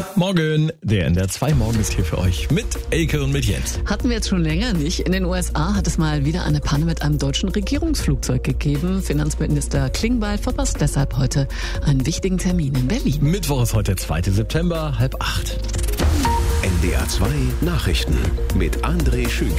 Morgen, der NDR 2 Morgen ist hier für euch mit Elke und mit Jens. Hatten wir jetzt schon länger nicht. In den USA hat es mal wieder eine Panne mit einem deutschen Regierungsflugzeug gegeben. Finanzminister Klingbeil verpasst deshalb heute einen wichtigen Termin in Berlin. Mittwoch ist heute der 2. September, 7:30. NDR 2 Nachrichten mit André Schünke.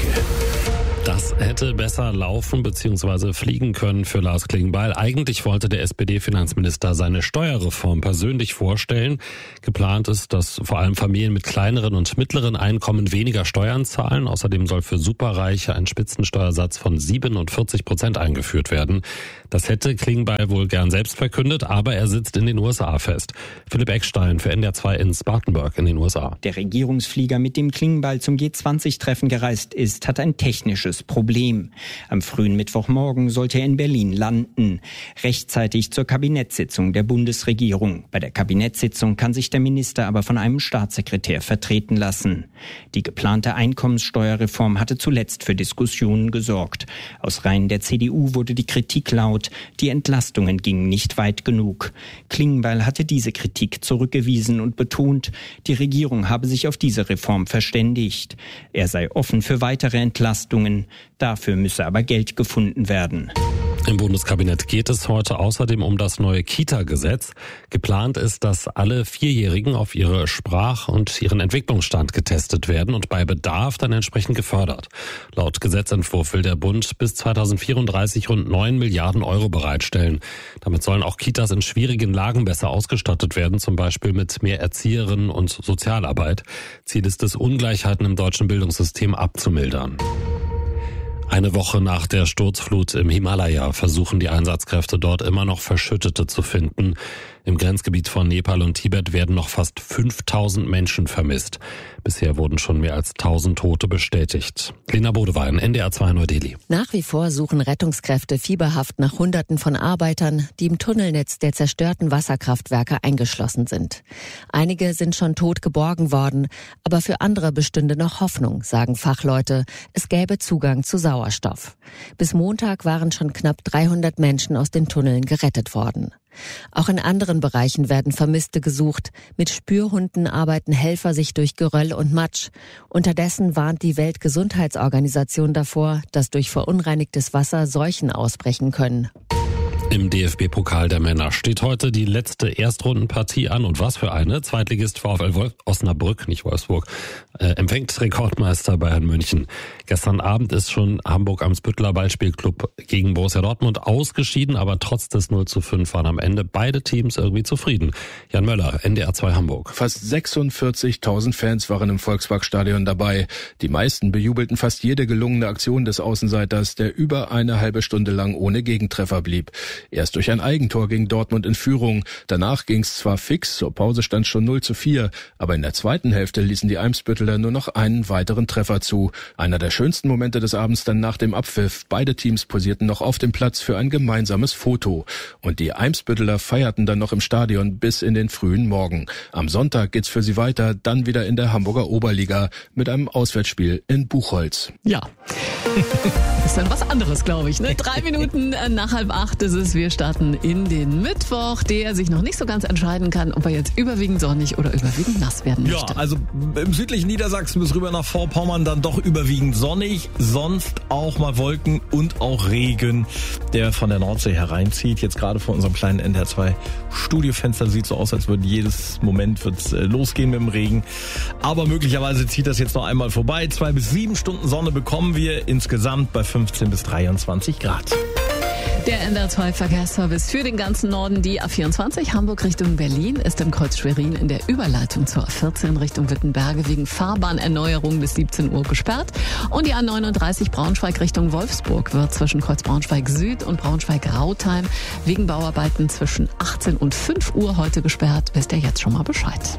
Das hätte besser laufen bzw. fliegen können für Lars Klingbeil. Eigentlich wollte der SPD-Finanzminister seine Steuerreform persönlich vorstellen. Geplant ist, dass vor allem Familien mit kleineren und mittleren Einkommen weniger Steuern zahlen. Außerdem soll für Superreiche ein Spitzensteuersatz von 47% eingeführt werden. Das hätte Klingbeil wohl gern selbst verkündet, aber er sitzt in den USA fest. Philipp Eckstein für NDR 2 in Spartanburg in den USA. Der Regierungsflieger, mit dem Klingbeil zum G20-Treffen gereist ist, hat ein technisches Problem. Am frühen Mittwochmorgen sollte er in Berlin landen, rechtzeitig zur Kabinettssitzung der Bundesregierung. Bei der Kabinettssitzung kann sich der Minister aber von einem Staatssekretär vertreten lassen. Die geplante Einkommenssteuerreform hatte zuletzt für Diskussionen gesorgt. Aus Reihen der CDU wurde die Kritik laut, die Entlastungen gingen nicht weit genug. Klingbeil hatte diese Kritik zurückgewiesen und betont, die Regierung habe sich auf diese Reform verständigt. Er sei offen für weitere Entlastungen. Dafür müsse aber Geld gefunden werden. Im Bundeskabinett geht es heute außerdem um das neue Kita-Gesetz. Geplant ist, dass alle Vierjährigen auf ihre Sprach- und ihren Entwicklungsstand getestet werden und bei Bedarf dann entsprechend gefördert. Laut Gesetzentwurf will der Bund bis 2034 rund 9 Milliarden Euro bereitstellen. Damit sollen auch Kitas in schwierigen Lagen besser ausgestattet werden, zum Beispiel mit mehr Erzieherinnen und Sozialarbeit. Ziel ist es, Ungleichheiten im deutschen Bildungssystem abzumildern. Eine Woche nach der Sturzflut im Himalaya versuchen die Einsatzkräfte dort immer noch Verschüttete zu finden. Im Grenzgebiet von Nepal und Tibet werden noch fast 5000 Menschen vermisst. Bisher wurden schon mehr als 1000 Tote bestätigt. Lena Bodewein, NDR 2 Neu-Delhi. Nach wie vor suchen Rettungskräfte fieberhaft nach Hunderten von Arbeitern, die im Tunnelnetz der zerstörten Wasserkraftwerke eingeschlossen sind. Einige sind schon tot geborgen worden, aber für andere bestünde noch Hoffnung, sagen Fachleute. Es gäbe Zugang zu Sauerstoff. Bis Montag waren schon knapp 300 Menschen aus den Tunneln gerettet worden. Auch in anderen Bereichen werden Vermisste gesucht. Mit Spürhunden arbeiten Helfer sich durch Geröll und Matsch. Unterdessen warnt die Weltgesundheitsorganisation davor, dass durch verunreinigtes Wasser Seuchen ausbrechen können. Im DFB-Pokal der Männer steht heute die letzte Erstrundenpartie an. Und was für eine? Zweitligist VfL Osnabrück, nicht Wolfsburg, empfängt Rekordmeister Bayern München. Gestern Abend ist schon Hamburg-Eimsbütteler Ballspielclub gegen Borussia Dortmund ausgeschieden, aber trotz des 0:5 waren am Ende beide Teams irgendwie zufrieden. Jan Möller, NDR 2 Hamburg. Fast 46.000 Fans waren im Volksparkstadion dabei. Die meisten bejubelten fast jede gelungene Aktion des Außenseiters, der über eine halbe Stunde lang ohne Gegentreffer blieb. Erst durch ein Eigentor ging Dortmund in Führung. Danach ging's zwar fix, zur Pause stand schon 0:4, aber in der zweiten Hälfte ließen die Eimsbütteler nur noch einen weiteren Treffer zu. Einer der schönsten Momente des Abends dann nach dem Abpfiff. Beide Teams posierten noch auf dem Platz für ein gemeinsames Foto. Und die Eimsbütteler feierten dann noch im Stadion bis in den frühen Morgen. Am Sonntag geht's für sie weiter, dann wieder in der Hamburger Oberliga mit einem Auswärtsspiel in Buchholz. Ja, ist dann was anderes, glaube ich. 3 Minuten nach 7:30 ist es. Wir starten in den Mittwoch, der sich noch nicht so ganz entscheiden kann, ob er jetzt überwiegend sonnig oder überwiegend nass werden möchte. Ja, also im südlichen Niedersachsen bis rüber nach Vorpommern dann doch überwiegend sonnig, sonst auch mal Wolken und auch Regen, der von der Nordsee hereinzieht. Jetzt gerade vor unserem kleinen NDR 2 Studiofenster sieht so aus, als würde jedes Moment wird's losgehen mit dem Regen. Aber möglicherweise zieht das jetzt noch einmal vorbei. 2 bis 7 Stunden Sonne bekommen wir insgesamt bei 15 bis 23 Grad. Der NDR 2 Verkehrsservice für den ganzen Norden. Die A24 Hamburg Richtung Berlin ist im Kreuz Schwerin in der Überleitung zur A14 Richtung Wittenberge wegen Fahrbahnerneuerung bis 17 Uhr gesperrt. Und die A39 Braunschweig Richtung Wolfsburg wird zwischen Kreuz Braunschweig Süd und Braunschweig Rautheim wegen Bauarbeiten zwischen 18 und 5 Uhr heute gesperrt. Wisst ihr jetzt schon mal Bescheid.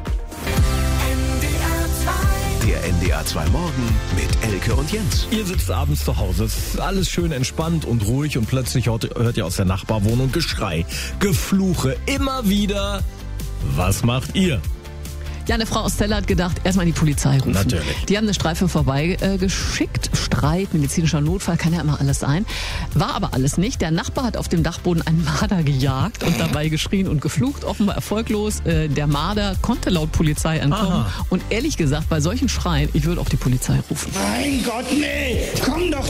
Der NDR 2 Morgen mit Elke und Jens. Ihr sitzt abends zu Hause, es ist alles schön entspannt und ruhig und plötzlich hört ihr aus der Nachbarwohnung Geschrei, Gefluche, immer wieder. Was macht ihr? Ja, eine Frau aus Celle hat gedacht, erstmal die Polizei rufen. Natürlich. Die haben eine Streife vorbei geschickt. Streit, medizinischer Notfall, kann ja immer alles sein. War aber alles nicht. Der Nachbar hat auf dem Dachboden einen Marder gejagt und dabei geschrien und geflucht. Offenbar erfolglos. Der Marder konnte laut Polizei entkommen. Und ehrlich gesagt, bei solchen Schreien, ich würde auch die Polizei rufen. Mein Gott, nee! Komm doch